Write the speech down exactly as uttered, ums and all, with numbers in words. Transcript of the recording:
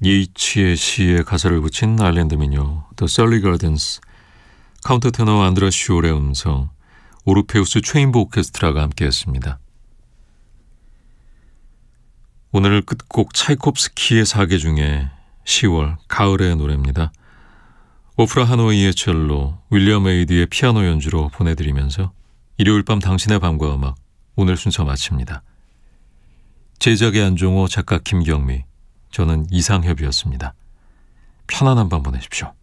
예이치의 시에 가사를 붙인 아일랜드 민요 The Surly Gardens, 카운터테너 안드라 슈올의 음성, 오르페우스 체인보 오케스트라가 함께했습니다. 오늘 끝곡 차이콥스키의 사계 중에 시월, 가을의 노래입니다. 오프라 하노이의 첼로, 윌리엄 에이디의 피아노 연주로 보내드리면서 일요일 밤 당신의 밤과 음악, 오늘 순서 마칩니다. 제작의 안종호, 작가 김경미, 저는 이상협이었습니다. 편안한 밤 보내십시오.